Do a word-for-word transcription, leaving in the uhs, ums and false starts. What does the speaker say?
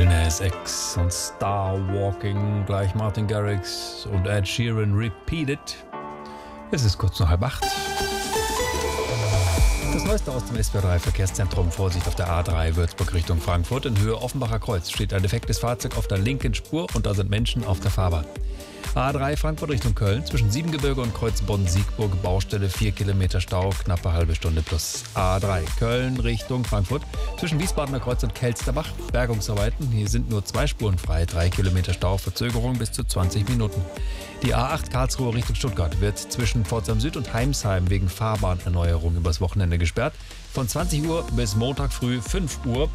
Lil Nas X und Star Walking, gleich Martin Garrix und Ed Sheeran Repeated. Es ist kurz nach halb acht. Das Neueste aus dem S W R drei Verkehrszentrum. Vorsicht auf der A drei Würzburg Richtung Frankfurt. In Höhe Offenbacher Kreuz steht ein defektes Fahrzeug auf der linken Spur und da sind Menschen auf der Fahrbahn. A drei Frankfurt Richtung Köln, zwischen Siebengebirge und Kreuz Bonn-Siegburg, Baustelle vier Kilometer Stau, knappe halbe Stunde plus. A drei Köln Richtung Frankfurt, zwischen Wiesbadener Kreuz und Kelsterbach, Bergungsarbeiten, hier sind nur zwei Spuren frei, drei Kilometer Stau, Verzögerung bis zu zwanzig Minuten. Die A acht Karlsruhe Richtung Stuttgart wird zwischen Pforzheim Süd und Heimsheim wegen Fahrbahnerneuerung übers Wochenende gesperrt. Von zwanzig Uhr bis Montag früh fünf Uhr.